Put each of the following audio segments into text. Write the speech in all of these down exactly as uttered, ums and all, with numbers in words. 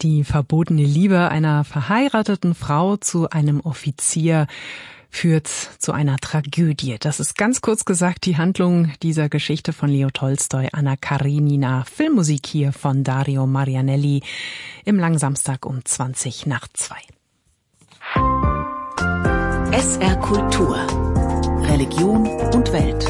Die verbotene Liebe einer verheirateten Frau zu einem Offizier führt zu einer Tragödie. Das ist ganz kurz gesagt die Handlung dieser Geschichte von Leo Tolstoi, Anna Karenina. Filmmusik hier von Dario Marianelli im Langsamstag um zwanzig nach zwei. S R Kultur. Religion und Welt.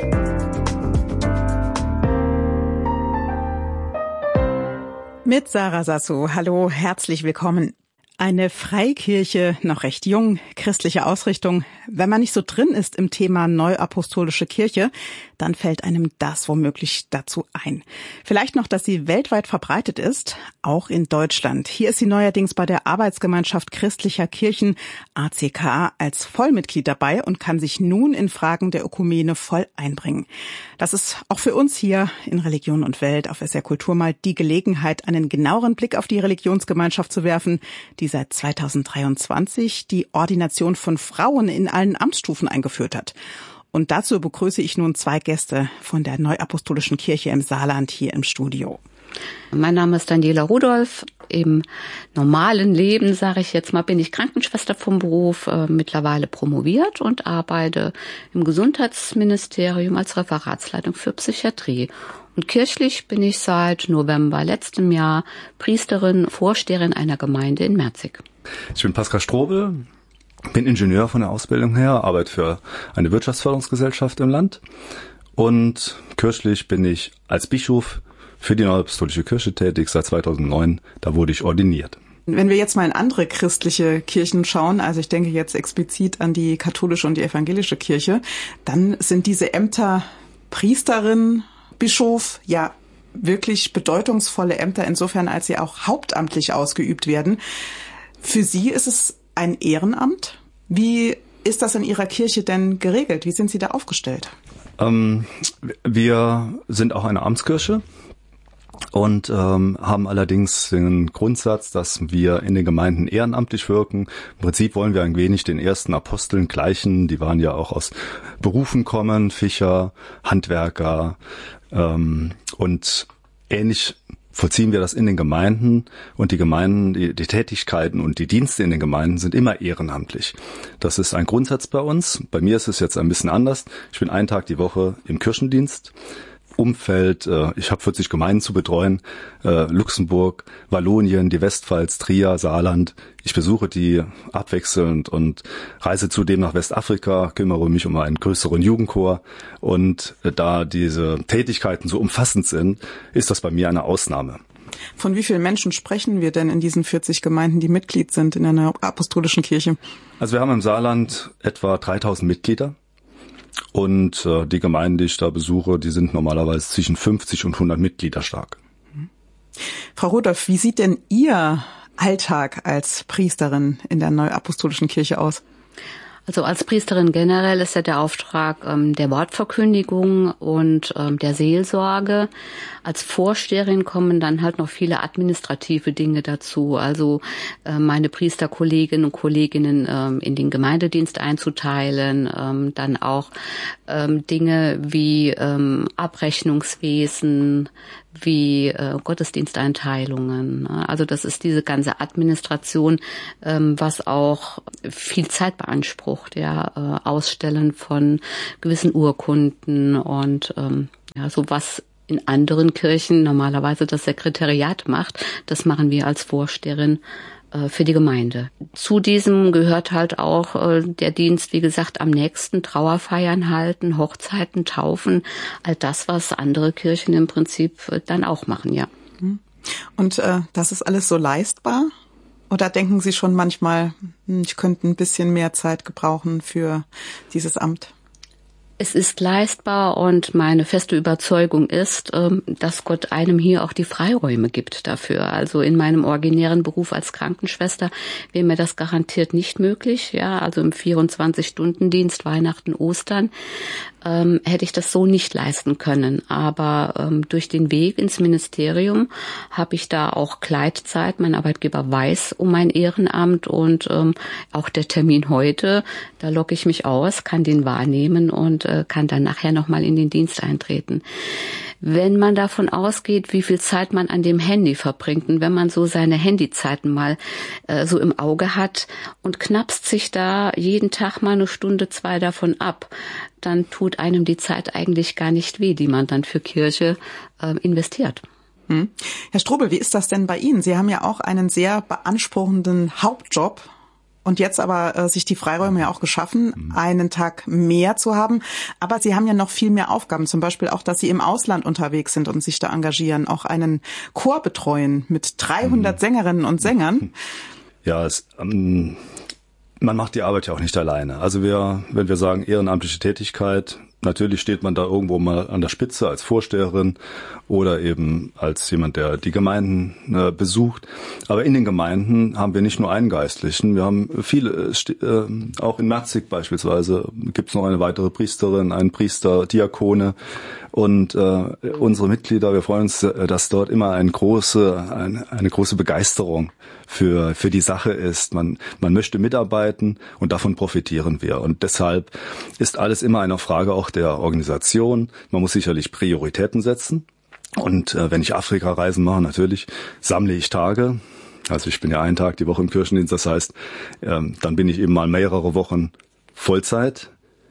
Mit Sarah Sasso. Hallo, herzlich willkommen. Eine Freikirche, noch recht jung, christliche Ausrichtung. Wenn man nicht so drin ist im Thema Neuapostolische Kirche, dann fällt einem das womöglich dazu ein. Vielleicht noch, dass sie weltweit verbreitet ist, auch in Deutschland. Hier ist sie neuerdings bei der Arbeitsgemeinschaft christlicher Kirchen A C K als Vollmitglied dabei und kann sich nun in Fragen der Ökumene voll einbringen. Das ist auch für uns hier in Religion und Welt auf S R Kultur mal die Gelegenheit, einen genaueren Blick auf die Religionsgemeinschaft zu werfen, die seit zweitausenddreiundzwanzig die Ordination von Frauen in allen Amtsstufen eingeführt hat. Und dazu begrüße ich nun zwei Gäste von der Neuapostolischen Kirche im Saarland hier im Studio. Mein Name ist Daniela Rudolph. Im normalen Leben, sage ich jetzt mal, bin ich Krankenschwester vom Beruf, äh, mittlerweile promoviert und arbeite im Gesundheitsministerium als Referatsleitung für Psychiatrie. Und kirchlich bin ich seit November letztem Jahr Priesterin, Vorsteherin einer Gemeinde in Merzig. Ich bin Pascal Strobel, bin Ingenieur von der Ausbildung her, arbeite für eine Wirtschaftsförderungsgesellschaft im Land und kirchlich bin ich als Bischof für die Neuapostolische Kirche tätig seit zweitausendneun. Da wurde ich ordiniert. Wenn wir jetzt mal in andere christliche Kirchen schauen, also ich denke jetzt explizit an die katholische und die evangelische Kirche, dann sind diese Ämter Priesterin, Bischof, ja wirklich bedeutungsvolle Ämter insofern, als sie auch hauptamtlich ausgeübt werden. Für Sie ist es ein Ehrenamt. Wie ist das in Ihrer Kirche denn geregelt? Wie sind Sie da aufgestellt? Ähm, wir sind auch eine Amtskirche und ähm, haben allerdings den Grundsatz, dass wir in den Gemeinden ehrenamtlich wirken. Im Prinzip wollen wir ein wenig den ersten Aposteln gleichen. Die waren ja auch aus Berufen kommen, Fischer, Handwerker ähm, und ähnlich vollziehen wir das in den Gemeinden und die Gemeinden, die, die Tätigkeiten und die Dienste in den Gemeinden sind immer ehrenamtlich. Das ist ein Grundsatz bei uns. Bei mir ist es jetzt ein bisschen anders. Ich bin einen Tag die Woche im Kirchendienst. Umfeld, äh, ich habe vierzig Gemeinden zu betreuen, äh, Luxemburg, Wallonien, die Westpfalz, Trier, Saarland. Ich besuche die abwechselnd und reise zudem nach Westafrika, kümmere mich um einen größeren Jugendchor und äh, da diese Tätigkeiten so umfassend sind, ist das bei mir eine Ausnahme. Von wie vielen Menschen sprechen wir denn in diesen vierzig Gemeinden, die Mitglied sind in der Apostolischen Kirche? Also wir haben im Saarland etwa dreitausend Mitglieder. Und äh, die Gemeinden, die ich da besuche, die sind normalerweise zwischen fünfzig und hundert Mitglieder stark. Frau Rudolph, wie sieht denn Ihr Alltag als Priesterin in der Neuapostolischen Kirche aus? Also als Priesterin generell ist ja der Auftrag ähm, der Wortverkündigung und ähm, der Seelsorge. Als Vorsteherin kommen dann halt noch viele administrative Dinge dazu. Also äh, meine Priesterkolleginnen und Kolleginnen ähm, in den Gemeindedienst einzuteilen. Ähm, dann auch ähm, Dinge wie ähm, Abrechnungswesen, wie äh, Gottesdiensteinteilungen. Also das ist diese ganze Administration, ähm, was auch viel Zeit beansprucht, ja, äh, Ausstellen von gewissen Urkunden und ähm, ja, so was in anderen Kirchen normalerweise das Sekretariat macht, das machen wir als Vorsteherin äh, für die Gemeinde. Zu diesem gehört halt auch äh, der Dienst, wie gesagt, am nächsten Trauerfeiern halten, Hochzeiten, Taufen, all das, was andere Kirchen im Prinzip äh, dann auch machen, ja. Und äh, das ist alles so leistbar? Oder denken Sie schon manchmal, ich könnte ein bisschen mehr Zeit gebrauchen für dieses Amt? Es ist leistbar und meine feste Überzeugung ist, dass Gott einem hier auch die Freiräume gibt dafür. Also in meinem originären Beruf als Krankenschwester wäre mir das garantiert nicht möglich. Ja, also im vierundzwanzig Stunden Dienst, Weihnachten, Ostern. ähm, hätte ich das so nicht leisten können. Aber ähm, durch den Weg ins Ministerium habe ich da auch Gleitzeit. Mein Arbeitgeber weiß um mein Ehrenamt und ähm, auch der Termin heute, da logge ich mich aus, kann den wahrnehmen und äh, kann dann nachher nochmal in den Dienst eintreten. Wenn man davon ausgeht, wie viel Zeit man an dem Handy verbringt und wenn man so seine Handyzeiten mal äh, so im Auge hat und knapst sich da jeden Tag mal eine Stunde, zwei davon ab, dann tut einem die Zeit eigentlich gar nicht weh, die man dann für Kirche äh, investiert. Hm. Herr Strobel, wie ist das denn bei Ihnen? Sie haben ja auch einen sehr beanspruchenden Hauptjob. Und jetzt aber äh, sich die Freiräume ja auch geschaffen, einen Tag mehr zu haben. Aber Sie haben ja noch viel mehr Aufgaben, zum Beispiel auch, dass Sie im Ausland unterwegs sind und sich da engagieren, auch einen Chor betreuen mit dreihundert mhm. Sängerinnen und Sängern. Ja, es, ähm, man macht die Arbeit ja auch nicht alleine. Also wir, wenn wir sagen ehrenamtliche Tätigkeit, natürlich steht man da irgendwo mal an der Spitze als Vorsteherin oder eben als jemand, der die Gemeinden äh, besucht. Aber in den Gemeinden haben wir nicht nur einen Geistlichen, wir haben viele, äh, auch in Merzig beispielsweise gibt es noch eine weitere Priesterin, einen Priester, Diakone. Und äh, unsere Mitglieder, wir freuen uns, dass dort immer eine große, eine, eine große Begeisterung für für die Sache ist. Man man möchte mitarbeiten und davon profitieren wir. Und deshalb ist alles immer eine Frage auch der Organisation. Man muss sicherlich Prioritäten setzen. Und äh, wenn ich Afrika-Reisen mache, natürlich sammle ich Tage. Also ich bin ja einen Tag die Woche im Kirchendienst. Das heißt, ähm, dann bin ich eben mal mehrere Wochen Vollzeit.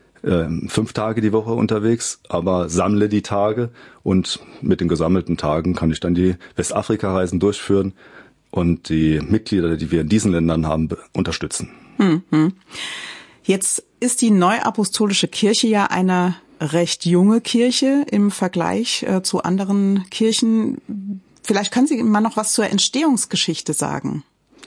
Fünf Tage die Woche unterwegs, aber sammle die Tage und mit den gesammelten Tagen kann ich dann die Westafrika-Reisen durchführen und die Mitglieder, die wir in diesen Ländern haben, unterstützen. Mhm. Jetzt ist die Neuapostolische Kirche ja eine recht junge Kirche im Vergleich äh, zu anderen Kirchen. Vielleicht können Sie mal noch was zur Entstehungsgeschichte sagen.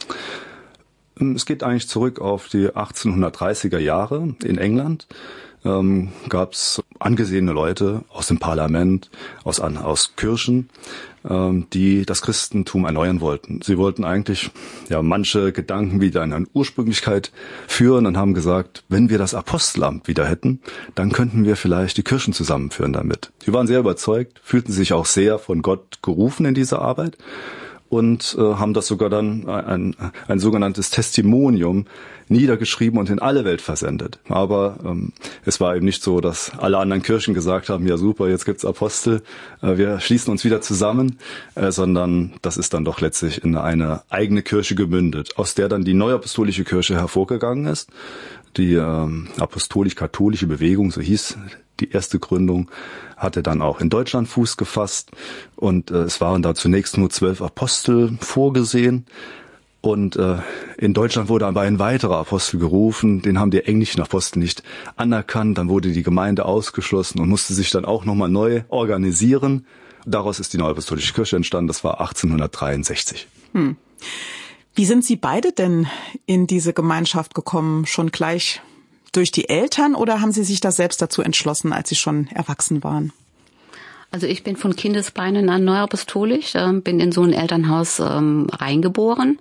Es geht eigentlich zurück auf die achtzehnhundertdreißiger Jahre in England. Ähm, gab es angesehene Leute aus dem Parlament, aus, aus Kirchen, ähm, die das Christentum erneuern wollten. Sie wollten eigentlich ja manche Gedanken wieder in eine Ursprünglichkeit führen und haben gesagt, wenn wir das Apostelamt wieder hätten, dann könnten wir vielleicht die Kirchen zusammenführen damit. Sie waren sehr überzeugt, fühlten sich auch sehr von Gott gerufen in diese Arbeit. Und äh, haben das sogar dann ein, ein sogenanntes Testimonium niedergeschrieben und in alle Welt versendet. Aber ähm, es war eben nicht so, dass alle anderen Kirchen gesagt haben, ja super, jetzt gibt's Apostel, äh, wir schließen uns wieder zusammen, äh, sondern das ist dann doch letztlich in eine eigene Kirche gemündet, aus der dann die Neuapostolische Kirche hervorgegangen ist. Die ähm, apostolisch-katholische Bewegung, so hieß die erste Gründung, hatte dann auch in Deutschland Fuß gefasst und äh, es waren da zunächst nur zwölf Apostel vorgesehen und äh, in Deutschland wurde aber ein weiterer Apostel gerufen, den haben die englischen Apostel nicht anerkannt, dann wurde die Gemeinde ausgeschlossen und musste sich dann auch nochmal neu organisieren. Daraus ist die Neuapostolische Kirche entstanden, das war achtzehnhundertdreiundsechzig. Hm. Wie sind Sie beide denn in diese Gemeinschaft gekommen, schon gleich durch die Eltern oder haben Sie sich da selbst dazu entschlossen, als Sie schon erwachsen waren? Also ich bin von Kindesbeinen an neuapostolisch, äh, bin in so ein Elternhaus ähm, reingeboren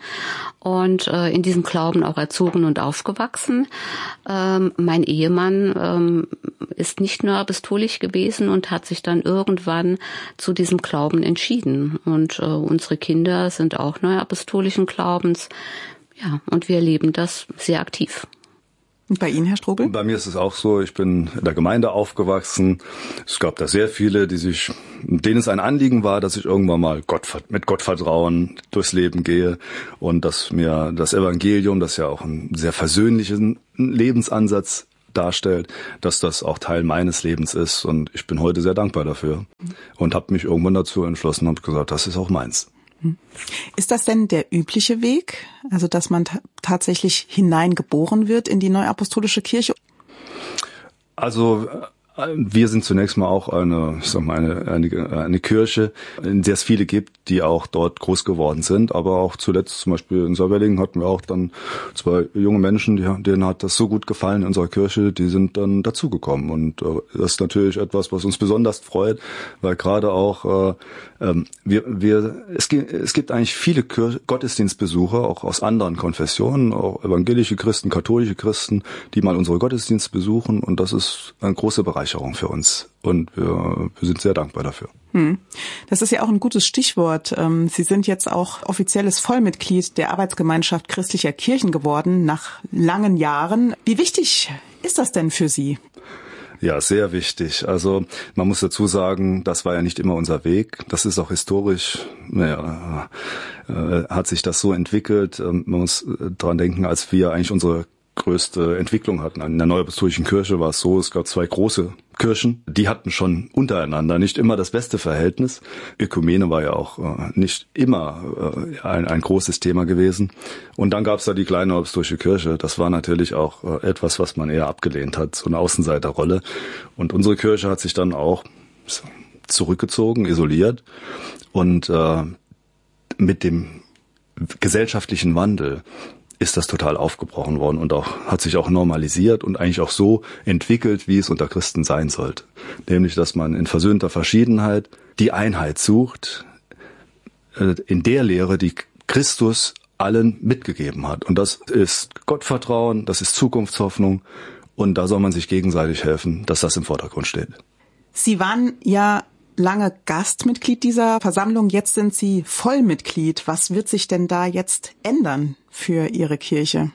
und äh, in diesem Glauben auch erzogen und aufgewachsen. Ähm, mein Ehemann ähm, ist nicht neuapostolisch gewesen und hat sich dann irgendwann zu diesem Glauben entschieden. Und äh, unsere Kinder sind auch neuapostolischen Glaubens. Ja, und wir leben das sehr aktiv. Und bei Ihnen, Herr Strobel? Bei mir ist es auch so, ich bin in der Gemeinde aufgewachsen. Es gab da sehr viele, die sich, denen es ein Anliegen war, dass ich irgendwann mal Gott, mit Gottvertrauen durchs Leben gehe und dass mir das Evangelium, das ja auch einen sehr versöhnlichen Lebensansatz darstellt, dass das auch Teil meines Lebens ist. Und ich bin heute sehr dankbar dafür und habe mich irgendwann dazu entschlossen und gesagt, das ist auch meins. Ist das denn der übliche Weg, also dass man t- tatsächlich hineingeboren wird in die Neuapostolische Kirche? Also wir sind zunächst mal auch eine, ich sag mal, eine, eine, eine Kirche, in der es viele gibt, die auch dort groß geworden sind. Aber auch zuletzt zum Beispiel in Sauberlingen hatten wir auch dann zwei junge Menschen, die, denen hat das so gut gefallen in unserer Kirche, die sind dann dazugekommen. Und äh, das ist natürlich etwas, was uns besonders freut, weil gerade auch äh, äh, wir, wir es, gibt, es gibt eigentlich viele Kirche, Gottesdienstbesucher, auch aus anderen Konfessionen, auch evangelische Christen, katholische Christen, die mal unsere Gottesdienste besuchen. Und das ist eine große Bereicherung Bereicherung für uns und wir, wir sind sehr dankbar dafür. Hm. Das ist ja auch ein gutes Stichwort. Sie sind jetzt auch offizielles Vollmitglied der Arbeitsgemeinschaft christlicher Kirchen geworden nach langen Jahren. Wie wichtig ist das denn für Sie? Ja, sehr wichtig. Also man muss dazu sagen, das war ja nicht immer unser Weg. Das ist auch historisch, naja, äh, hat sich das so entwickelt. Ähm, man muss äh, dran denken, als wir eigentlich unsere größte Entwicklung hatten. In der Neuapostolischen Kirche war es so, es gab zwei große Kirchen, die hatten schon untereinander nicht immer das beste Verhältnis. Ökumene war ja auch äh, nicht immer äh, ein, ein großes Thema gewesen. Und dann gab es da die kleine Neuapostolische Kirche. Das war natürlich auch äh, etwas, was man eher abgelehnt hat, so eine Außenseiterrolle. Und unsere Kirche hat sich dann auch zurückgezogen, isoliert. Und äh, mit dem gesellschaftlichen Wandel ist das total aufgebrochen worden und auch hat sich auch normalisiert und eigentlich auch so entwickelt, wie es unter Christen sein sollte. Nämlich, dass man in versöhnter Verschiedenheit die Einheit sucht, in der Lehre, die Christus allen mitgegeben hat. Und das ist Gottvertrauen, das ist Zukunftshoffnung und da soll man sich gegenseitig helfen, dass das im Vordergrund steht. Sie waren ja lange Gastmitglied dieser Versammlung, jetzt sind Sie Vollmitglied. Was wird sich denn da jetzt ändern für Ihre Kirche?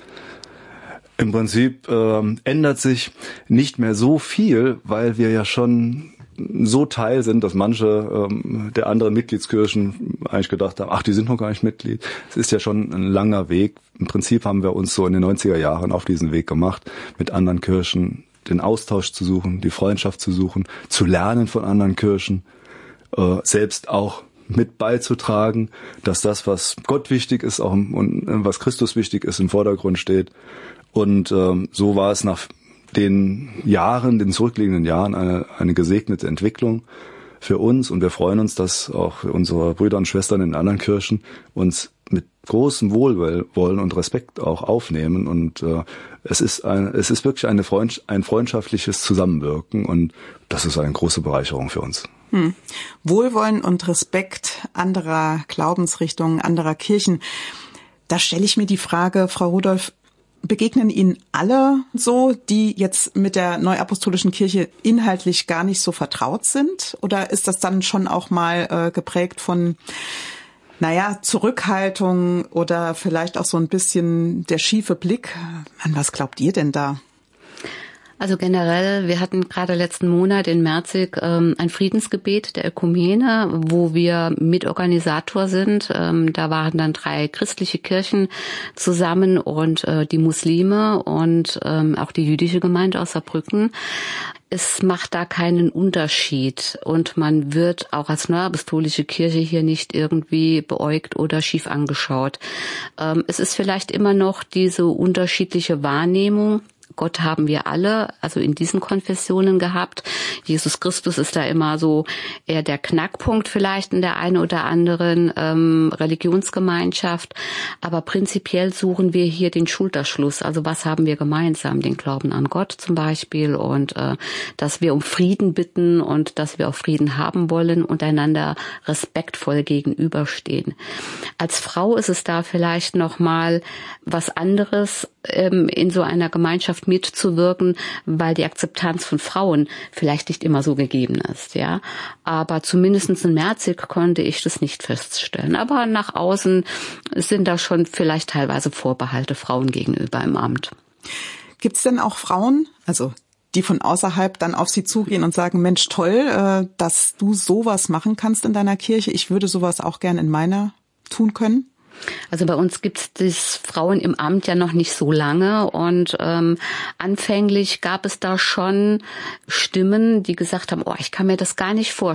Im Prinzip äh, ändert sich nicht mehr so viel, weil wir ja schon so Teil sind, dass manche ähm, der anderen Mitgliedskirchen eigentlich gedacht haben, ach, die sind noch gar nicht Mitglied. Es ist ja schon ein langer Weg. Im Prinzip haben wir uns so in den neunziger Jahren auf diesen Weg gemacht, mit anderen Kirchen den Austausch zu suchen, die Freundschaft zu suchen, zu lernen von anderen Kirchen, äh, selbst auch mit beizutragen, dass das, was Gott wichtig ist auch und was Christus wichtig ist, im Vordergrund steht. Und ähm, so war es nach den Jahren, den zurückliegenden Jahren, eine, eine gesegnete Entwicklung für uns. Und wir freuen uns, dass auch unsere Brüder und Schwestern in anderen Kirchen uns mit großem Wohlwollen und Respekt auch aufnehmen. Und äh, es ist ein, es ist wirklich eine Freund, ein freundschaftliches Zusammenwirken. Und das ist eine große Bereicherung für uns. Hm. Wohlwollen und Respekt anderer Glaubensrichtungen, anderer Kirchen. Da stelle ich mir die Frage, Frau Rudolph, begegnen Ihnen alle so, die jetzt mit der Neuapostolischen Kirche inhaltlich gar nicht so vertraut sind? Oder ist das dann schon auch mal äh, geprägt von, naja, Zurückhaltung oder vielleicht auch so ein bisschen der schiefe Blick? An was glaubt ihr denn da? Also generell, wir hatten gerade letzten Monat in Merzig ähm, ein Friedensgebet der Ökumene, wo wir Mitorganisator sind. Ähm, da waren dann drei christliche Kirchen zusammen und äh, die Muslime und ähm, auch die jüdische Gemeinde aus Saarbrücken. Es macht da keinen Unterschied und man wird auch als neuapostolische Kirche hier nicht irgendwie beäugt oder schief angeschaut. Ähm, es ist vielleicht immer noch diese unterschiedliche Wahrnehmung. Gott haben wir alle, also in diesen Konfessionen gehabt. Jesus Christus ist da immer so eher der Knackpunkt vielleicht in der einen oder anderen ähm, Religionsgemeinschaft. Aber prinzipiell suchen wir hier den Schulterschluss. Also was haben wir gemeinsam? Den Glauben an Gott zum Beispiel und äh, dass wir um Frieden bitten und dass wir auch Frieden haben wollen und einander respektvoll gegenüberstehen. Als Frau ist es da vielleicht noch mal was anderes, ähm, in so einer Gemeinschaft mitzuwirken, weil die Akzeptanz von Frauen vielleicht nicht immer so gegeben ist, ja. Aber zumindest in Merzig konnte ich das nicht feststellen. Aber nach außen sind da schon vielleicht teilweise Vorbehalte Frauen gegenüber im Amt. Gibt es denn auch Frauen, also die von außerhalb dann auf sie zugehen und sagen, Mensch, toll, dass du sowas machen kannst in deiner Kirche. Ich würde sowas auch gern in meiner tun können? Also bei uns gibt es Frauen im Amt ja noch nicht so lange und ähm, anfänglich gab es da schon Stimmen, die gesagt haben, oh, ich kann mir das gar nicht vorstellen.